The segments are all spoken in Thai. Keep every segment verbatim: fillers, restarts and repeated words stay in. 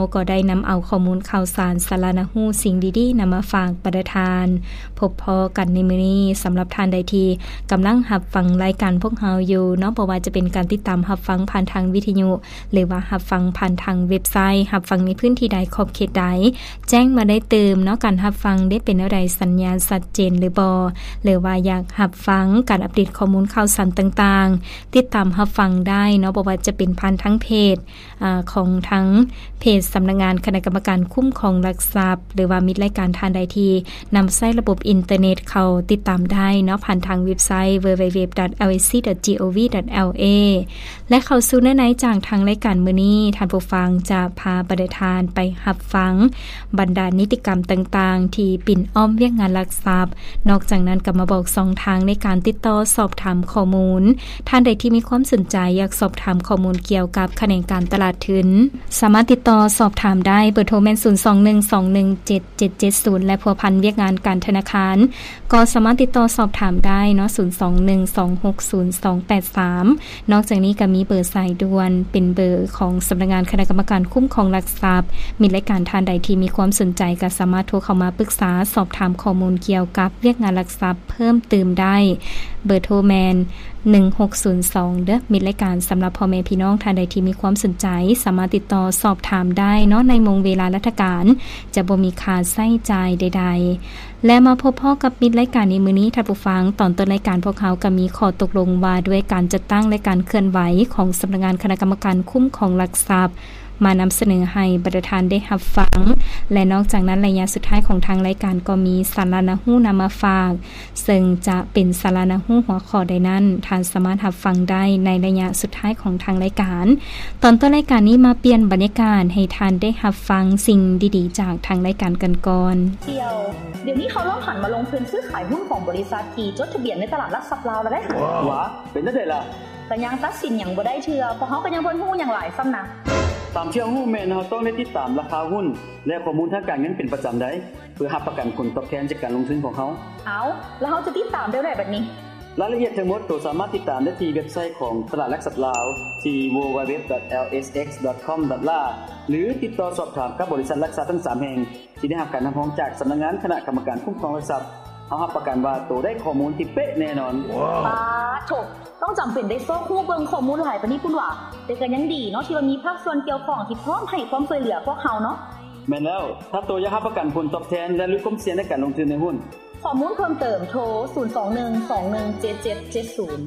ก็ได้นำเอาข้อมูลข่าวสารสาระหูสิ่งดีๆนำมาฝากประทานพบพอกันในมื้อนี้สำหรับท่านใดที่กำลังรับฟังรายการพวกเฮาอยู่เนาะบ่ว่าจะเป็นการติดตามรับฟังผ่านทางวิทยุหรือว่ารับฟังผ่านทางเว็บไซต์รับฟังในพื้นที่ใดขอบเขตใดแจ้งมาได้เติมเนาะการรับฟังได้เป็นอะไรสัญญาณชัดเจนหรือบ่หรือว่าอยากรับฟังการอัปเดตข้อมูลข่าวสารต่างๆติดตามรับฟังได้เนาะบ่ว่าจะเป็นผ่านทั้งเพจอ่าของทั้งเพจสำนักงานคณะกรรมการคุ้มครองหลักทรัพย์หรือว่ามีรายการทางใดที่นำใช้ระบบอินเทอร์เน็ตเข้าติดตามได้เนาะผ่านทางเว็บไซต์ ดับเบิลยู ดับเบิลยู ดับเบิลยู ดอท แอล เอส ซี ดอท จี โอ วี ดอท แอล เอ และเข้าสู่ในจากทางรายการมื้อนี้ท่านผู้ฟังจะพาประทานไปรับฟังบรรดานิติกรรมต่างๆที่ปิ่นอ้อมเวียกงานหลักทรัพย์นอกจากนั้นก็มาบอกสองทางในการติดต่อสอบถามข้อมูลท่านใดที่มีความสนใจอยากสอบถามข้อมูลเกี่ยวกับแขนงการตลาดทุนสามารถติดต่อสอบถามได้เบอร์โทรแม่นศูนย์ สอง หนึ่ง สอง หนึ่ง เจ็ด เจ็ด เจ็ด ศูนย์และพัวพันเวียกงานการธนาคารก็สามารถติดต่อสอบถามได้เนาะศูนย์ สอง หนึ่ง สอง หก ศูนย์ สอง แปด สามนอกจากนี้ก็มีเบอร์สายด่วนเป็นเบอร์ของสำนักงานคณะกรรมการคุ้มครองหลักทรัพย์มีรายการทานใดที่มีความสนใจก็สามารถโทรเข้ามาปรึกษาสอบถามข้อมูลเกี่ยวกับเวียกงานหลักทรัพย์เพิ่มเติมได้เบอร์โทรแมนหนึ่งหกศูนย์สองเด้อมีรายการสำหรับพ่อแม่พี่น้องท่านใดที่มีความสนใจสามารถติดต่อสอบถามได้เนาะในมงเวลาราชการจะบ่มีค่าใช้จ่ายใดๆและมาพบพ่อกับมิตรรายการในมื้อนี้ท่านผู้ฟังตอนต้นรายการพวกเขาก็มีข้อตกลงว่าด้วยการจัดตั้งและการเคลื่อนไหวของสำนักงานคณะกรรมการคุ้มครองหลักทรัพย์มานำเสนอให้ประธานได้รับฟังและนอกจากนั้นระยะสุดท้ายของทางรายการก็มีสาระนหูนำมาฝากซึ่งจะเป็นสาระนหูหัวข้อใดนั้นท่านสามารถรับฟังได้ในระยะสุดท้ายของทางรายการตอนต้นรายการนี้มาเปลี่ยนบรรยากาศให้ท่านได้รับฟังสิ่งดีๆจากทางรายการกันก่อนเดียวเดี๋ยวนี้เขาเริ่มหันมาลงทุนซื้อขายหุ้นของบริษัทที่จดทะเบียนในตลาดหลักทรัพย์ลาวแล้วได้ค่ะว้าเป็นจังได๋ล่ะแต่ยังตัดสินหยังบ่ได้เทื่อเพราะเฮาก็ยังบ่ฮู้หยังหลายซ้ำนะตามเชื่อฮู้แม่นเฮาต้องได้ติดตามราคาหุ้นและข้อมูลทางการเงินเป็นประจำได้เพื่อรับประกันผลตอบแทนจากการลงทุนของเฮาเอาแล้วเฮาจะติดตามได้แบบนี้รายละเอียดทั้งหมดตัวสามารถติดตามได้ที่เว็บไซต์ของตลาดหลักทรัพย์ลาวที่ ดับเบิลยู ดับเบิลยู ดับเบิลยู ดอท แอล เอส เอ็กซ์ ดอท คอม ดอท แอล เอ หรือติดต่อสอบถามกับบริษัทหลักทรัพย์ทั้งสามแห่งที่ได้รับการนำรองจากสำนักงานคณะกรรมการคุ้มครองหลักทรัพย์เฮารับประกันว่าตัวได้ข้อมูลที่เป๊ะแน่นอนป๊าโถต้องจำเป็นได้โซ่คู่เบิ่งข้อมูลหลายปานนี้พุ่นว่าแต่ก็ยังดีเนาะที่ว่ามีภาคส่วนเกี่ยวข้องที่พร้อมให้ความช่วยเหลือพวกเฮาเนาะแม่นแล้วถ้าตัวอยากรับประกันผลตอบแทนและลดความเสี่ยงในการลงทุนในหุ้นข้อมูลเพิ่มเติมโทรศูนย์ สอง หนึ่ง สอง หนึ่ง เจ็ด เจ็ด เจ็ด ศูนย์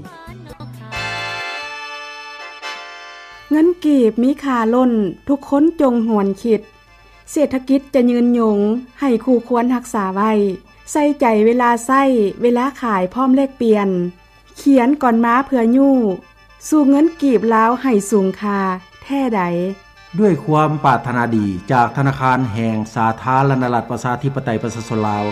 เงินกีบมีค่าล้นทุกคนจงหวนคิดเศรษฐกิจจะยืนยงให้คู่ควรรักษาไว้ใส่ใจเวลาใช้เวลาขายพร้อมแลกเปลี่ยนเขียนก่อนม้าเพื่อยู่สู่เงินกีบลาวให้สูงค่าแท้ใดด้วยความปรารถนาดีจากธนาคารแห่งสาธารณรัฐประชาธิปไตยประชาชนลาว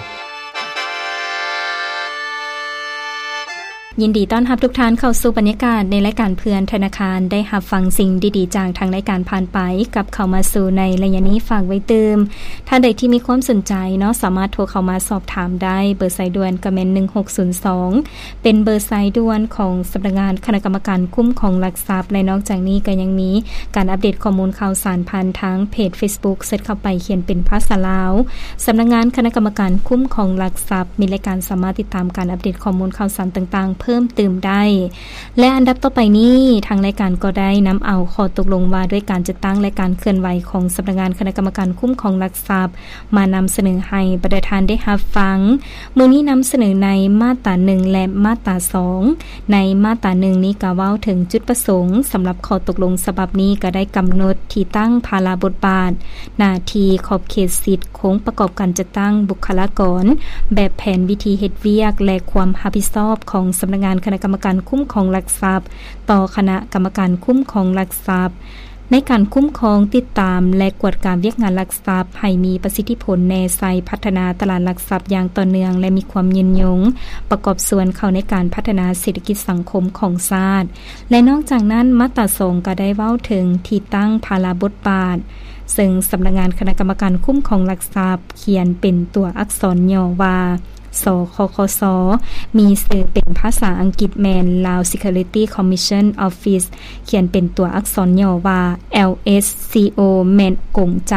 ยินดีต้อนรับทุกท่านเข้าสู่บรรยากาศในรายการเพื่อนธนาคารได้รับฟังสิ่งดีๆจากทางรายการผ่านไปกับเข้ามาสู่ในระยะนี้ฝากไว้เติมท่านใดที่มีความสนใจเนาะสามารถโทรเข้ามาสอบถามได้เบอร์สายด่วนก็แม่นหนึ่งหกศูนย์สองเป็นเบอร์สายด่วนของสำนักงานคณะกรรมการคุ้มครองหลักทรัพย์และนอกจากนี้ก็ยังมีการอัปเดตข้อมูลข่าวสารผ่านทางเพจ Facebook เสิร์ชเข้าไปเขียนเป็นภาษาลาวสำนักงานคณะกรรมการคุ้มครองหลักทรัพย์มีรายการสามารถติดตามการอัปเดตข้อมูลข่าวสารต่างๆเพิ่มเติมได้และอันดับต่อไปนี้ทางรายการก็ได้นำเอาข้อตกลงว่าด้วยการจัดตั้งและการเคลื่อนไหวของสำนักงานคณะกรรมการคุ้มครองหลักทรัพย์มานำเสนอให้ประธานได้รับฟังมื้อนี้นำเสนอในมาตราหนึ่งและมาตราสองในมาตราหนึ่งนี้ก็เว้าถึงจุดประสงค์สำหรับข้อตกลงฉบับนี้ก็ได้กำหนดที่ตั้งภาระบทบาทหน้าที่ขอบเขตสิทธิ์โครงประกอบการจัดตั้งบุคลากรแบบแผนวิธีเฮ็ดเวียกและความรับผิดชอบของสำนักงานคณะกรรมการคุ้มครองหลักทรัพย์ต่อคณะกรรมการคุ้มครองหลักทรัพย์ในการคุ้มครองติดตามและกวดการเวียกงานหลักทรัพย์ให้มีประสิทธิผลในไซพัฒนาตลาดหลักทรัพย์อย่างต่อเนื่องและมีความยืนยงประกอบส่วนเข้าในการพัฒนาเศรษฐกิจสังคมของชาติและนอกจากนั้นมาตราสองก็ได้เว้าถึงที่ตั้งภาระบทบาทซึ่งสำนักงานคณะกรรมการคุ้มครองหลักทรัพย์เขียนเป็นตัวอักษรย่อว่าสคคสมีชื่อเป็นภาษาอังกฤษแมน Lao Security Commission Office เขียนเป็นตัวอักษรย่อว่า แอล เอส ซี โอ แมนกง